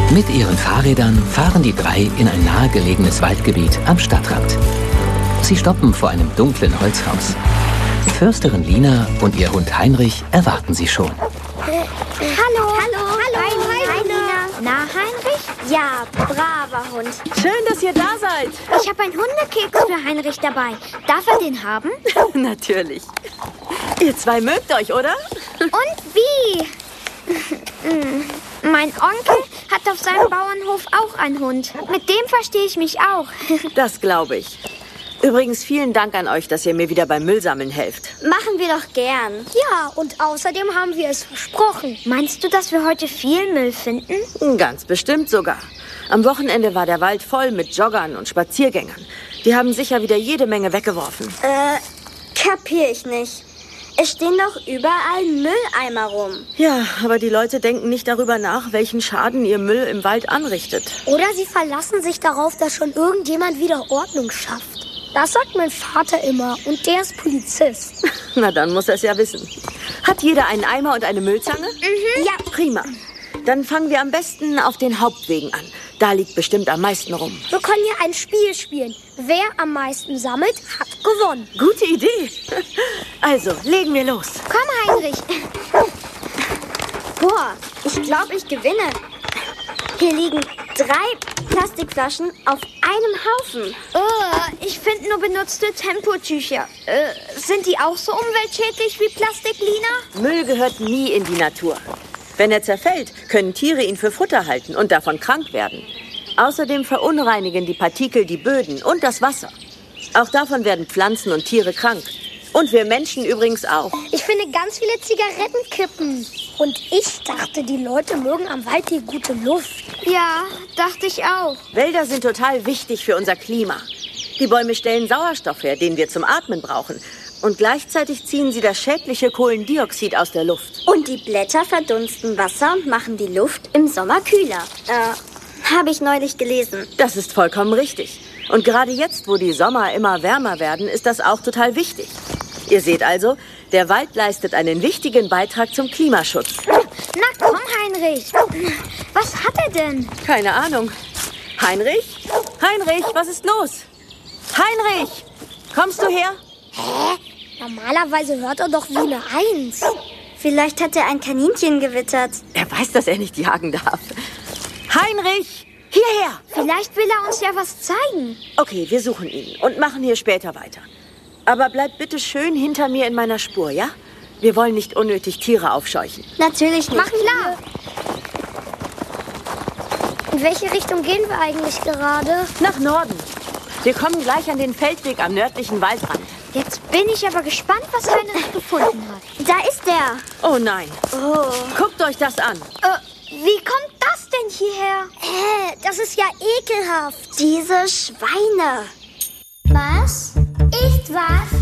Mit ihren Fahrrädern fahren die drei in ein nahegelegenes Waldgebiet am Stadtrand. Sie stoppen vor einem dunklen Holzhaus. Försterin Lina und ihr Hund Heinrich erwarten sie schon. Hallo. Hi, Lina. Na, Heinrich? Ja, braver Hund. Schön, dass ihr da seid. Ich habe einen Hundekeks für Heinrich dabei. Darf er den haben? Natürlich. Ihr zwei mögt euch, oder? Und wie? Mein Onkel hat auf seinem Bauernhof auch einen Hund. Mit dem verstehe ich mich auch. Das glaube ich. Übrigens, vielen Dank an euch, dass ihr mir wieder beim Müllsammeln helft. Machen wir doch gern. Ja, und außerdem haben wir es versprochen. Meinst du, dass wir heute viel Müll finden? Ganz bestimmt sogar. Am Wochenende war der Wald voll mit Joggern und Spaziergängern. Die haben sicher wieder jede Menge weggeworfen. Kapier ich nicht. Es stehen doch überall Mülleimer rum. Ja, aber die Leute denken nicht darüber nach, welchen Schaden ihr Müll im Wald anrichtet. Oder sie verlassen sich darauf, dass schon irgendjemand wieder Ordnung schafft. Das sagt mein Vater immer und der ist Polizist. Na, dann muss er es ja wissen. Hat jeder einen Eimer und eine Müllzange? Mhm. Ja, prima. Dann fangen wir am besten auf den Hauptwegen an. Da liegt bestimmt am meisten rum. Wir können ja ein Spiel spielen. Wer am meisten sammelt, hat gewonnen. Gute Idee. Also, legen wir los. Komm, Heinrich. Boah, ich glaube, ich gewinne. Hier liegen 3 Plastikflaschen auf einem Haufen. Ich finde nur benutzte Tempotücher. Sind die auch so umweltschädlich wie Plastik, Lina? Müll gehört nie in die Natur. Wenn er zerfällt, können Tiere ihn für Futter halten und davon krank werden. Außerdem verunreinigen die Partikel die Böden und das Wasser. Auch davon werden Pflanzen und Tiere krank. Und wir Menschen übrigens auch. Ich finde ganz viele Zigarettenkippen. Und ich dachte, die Leute mögen am Wald die gute Luft. Ja, dachte ich auch. Wälder sind total wichtig für unser Klima. Die Bäume stellen Sauerstoff her, den wir zum Atmen brauchen. Und gleichzeitig ziehen sie das schädliche Kohlendioxid aus der Luft. Und die Blätter verdunsten Wasser und machen die Luft im Sommer kühler. Habe ich neulich gelesen. Das ist vollkommen richtig. Und gerade jetzt, wo die Sommer immer wärmer werden, ist das auch total wichtig. Ihr seht also, der Wald leistet einen wichtigen Beitrag zum Klimaschutz. Na komm, Heinrich. Was hat er denn? Keine Ahnung. Heinrich? Heinrich, was ist los? Heinrich, kommst du her? Hä? Normalerweise hört er doch wie eine 1. Vielleicht hat er ein Kaninchen gewittert. Er weiß, dass er nicht jagen darf. Heinrich, hierher! Vielleicht will er uns ja was zeigen. Okay, wir suchen ihn und machen hier später weiter. Aber bleibt bitte schön hinter mir in meiner Spur, ja? Wir wollen nicht unnötig Tiere aufscheuchen. Natürlich nicht. Mach klar. In welche Richtung gehen wir eigentlich gerade? Nach Norden. Wir kommen gleich an den Feldweg am nördlichen Waldrand. Jetzt bin ich aber gespannt, was Heinrich gefunden hat. Da ist er. Oh nein. Oh. Guckt euch das an. Wie kommt das denn hierher? Das ist ja ekelhaft. Diese Schweine. Was ist was?